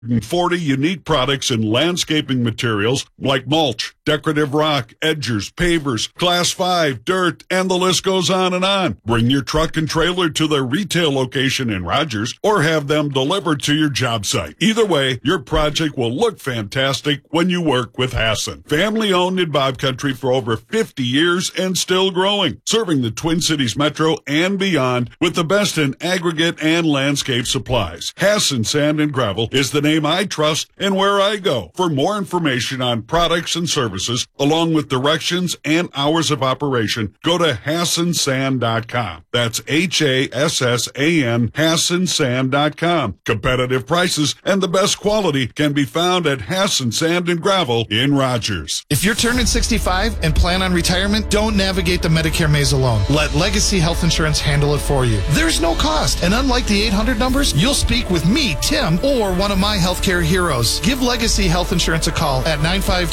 140 unique products in landscaping materials like mulch, decorative rock, edgers, pavers, class 5, dirt, and the list goes on and on. Bring your truck and trailer to their retail location in Rogers or have them delivered to your job site. Either way, your project will look fantastic when you work with Hassan. Family owned in Bob Country for over 50 years and still growing, serving the Twin Cities Metro and beyond with the best in aggregate and landscape supplies. Hassan Sand and Gravel is the name I trust and where I go. For more information on products and services, along with directions and hours of operation, go to HassanSand.com. That's HASSAN, HassanSand.com. Competitive prices and the best quality can be found at Hassan Sand and Gravel in Rogers. If you're turning 65 and plan on retirement, don't navigate the Medicare maze alone. Let Legacy Health Insurance handle it for you. There's no cost, and unlike the 800 numbers, you'll speak with me, Tim, or one of my healthcare heroes. Give Legacy Health Insurance a call at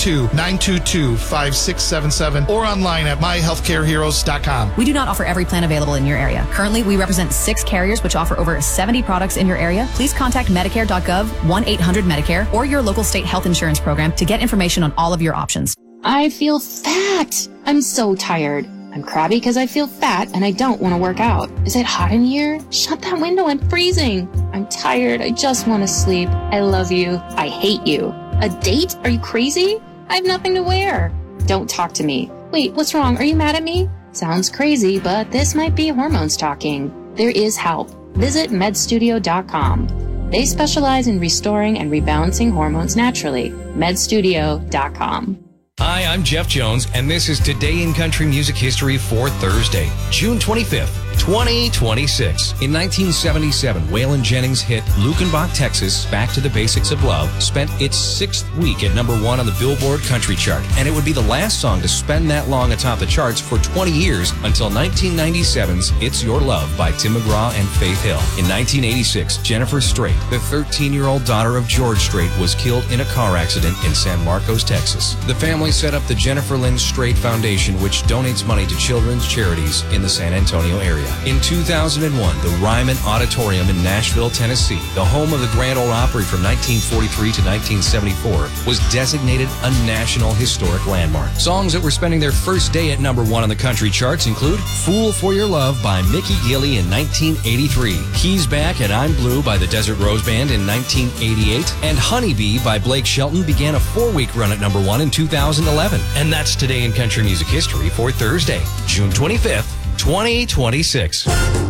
952-922-5677 or online at myhealthcareheroes.com. We do not offer every plan available in your area. Currently, we represent 6 carriers which offer over 70 products in your area. Please contact Medicare.gov, 1-800-MEDICARE, or your local state health insurance program to get information on all of your options. I feel fat. I'm so tired. I'm crabby because I feel fat and I don't want to work out. Is it hot in here? Shut that window, I'm freezing. I'm tired, I just want to sleep. I love you. I hate you. A date? Are you crazy? I have nothing to wear. Don't talk to me. Wait, what's wrong? Are you mad at me? Sounds crazy, but this might be hormones talking. There is help. Visit medstudio.com. They specialize in restoring and rebalancing hormones naturally. medstudio.com. Hi, I'm Jeff Jones, and this is Today in Country Music History for Thursday, June 25th, 2026. In 1977, Waylon Jennings' hit Lukenbach, Texas, Back to the Basics of Love, spent its 6th week at #1 on the Billboard Country Chart, and it would be the last song to spend that long atop the charts for 20 years until 1997's It's Your Love by Tim McGraw and Faith Hill. In 1986, Jennifer Strait, the 13-year-old daughter of George Strait, was killed in a car accident in San Marcos, Texas. The family set up the Jennifer Lynn Strait Foundation, which donates money to children's charities in the San Antonio area. In 2001, the Ryman Auditorium in Nashville, Tennessee, the home of the Grand Ole Opry from 1943 to 1974, was designated a National Historic Landmark. Songs that were spending their first day at #1 on the country charts include Fool for Your Love by Mickey Gilley in 1983, He's Back and I'm Blue by the Desert Rose Band in 1988, and Honeybee by Blake Shelton began a 4-week run at #1 in 2011. And that's Today in Country Music History for Thursday, June 25th, 2026.